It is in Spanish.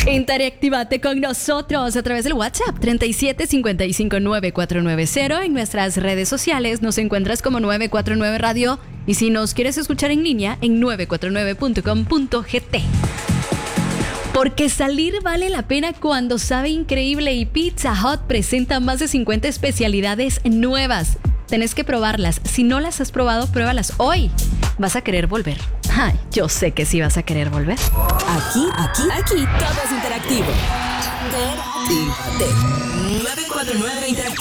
Interactívate con nosotros a través del WhatsApp 37559490. En nuestras redes sociales nos encuentras como 949 Radio y si nos quieres escuchar en línea en 949.com.gt. Porque salir vale la pena cuando sabe increíble y Pizza Hut presenta más de 50 especialidades nuevas. Tenés que probarlas. Si no las has probado, pruébalas hoy. Vas a querer volver. Ay, yo sé que sí vas a querer volver. Aquí, todo es interactivo. Interactívate. 949 Interactivo.